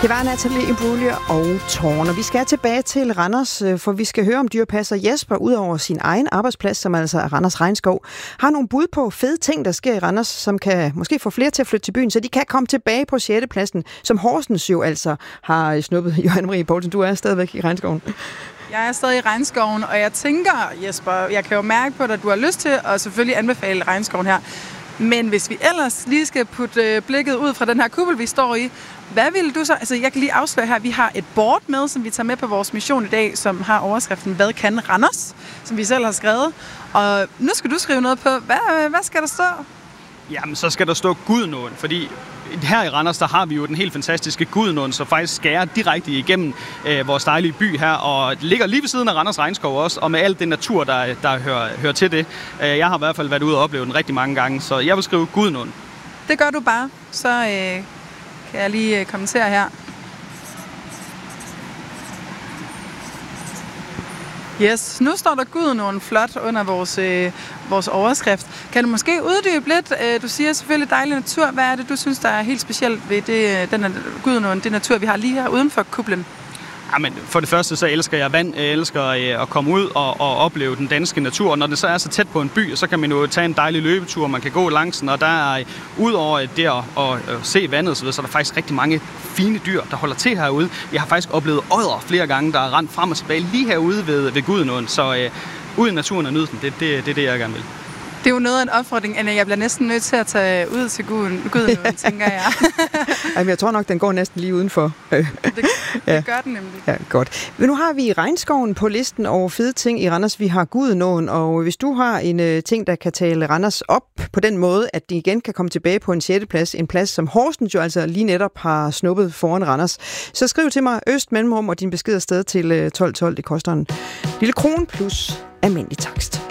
Det var Natalie Imbruglia og Tårn, og vi skal tilbage til Randers, for vi skal høre om dyrepasser Jesper, ud over sin egen arbejdsplads, som altså er Randers Regnskov, har nogle bud på fede ting, der sker i Randers, som kan måske få flere til at flytte til byen, så de kan komme tilbage på 6. pladsen, som Horsens jo altså har snuppet. Johanne Marie Poulsen, du er stadigvæk i Regnskoven. Jeg er stadig i Regnskoven, og jeg tænker, Jesper, jeg kan jo mærke på dig, at du har lyst til at selvfølgelig anbefale Regnskoven her. Men hvis vi ellers lige skal putte blikket ud fra den her kuppel, vi står i, hvad vil du så? Altså, jeg kan lige afsløre her, vi har et board med, som vi tager med på vores mission i dag, som har overskriften Hvad kan Randers? Som vi selv har skrevet. Og nu skal du skrive noget på. Hvad skal der stå? Jamen, så skal der stå Gudenåen, fordi her i Randers, der har vi jo den helt fantastiske Gudenåen, som faktisk skærer direkte igennem vores dejlige by her, og det ligger lige ved siden af Randers Regnskov også, og med alt den natur, der hører til det. Jeg har i hvert fald været ude og opleve den rigtig mange gange, så jeg vil skrive Gudenåen. Det gør du bare, så kan jeg lige kommentere her. Yes, nu står der Gudenåen flot under vores overskrift. Kan du måske uddybe lidt? Du siger selvfølgelig dejlig natur. Hvad er det, du synes, der er helt specielt ved den Gudenåen, det natur, vi har lige her uden for kuplen? Jamen, for det første så elsker jeg vand, jeg elsker at komme ud og opleve den danske natur. Og når det så er så tæt på en by, så kan man jo tage en dejlig løbetur, man kan gå langs den, og der er udover det at se vandet, så er der faktisk rigtig mange fine dyr, der holder til herude. Jeg har faktisk oplevet odder flere gange, der er rendt frem og tilbage lige herude ved Gudenåen, så ud i naturen og nyde den, det er det, jeg gerne vil. Det er jo noget af en opfordring, Anna. Jeg bliver næsten nødt til at tage ud til Gudenåen, tænker jeg. Jamen, jeg tror nok, den går næsten lige udenfor. Det gør den nemlig. Ja, godt. Men nu har vi Regnskoven på listen over fede ting i Randers. Vi har Gudenåen, og hvis du har en ting, der kan tale Randers op på den måde, at de igen kan komme tilbage på en 6. plads, en plads, som Horsens jo altså lige netop har snuppet foran Randers, så skriv til mig Øst Mellemrum og din besked afsted til 1212. Det koster en lille krone plus almindelig takst.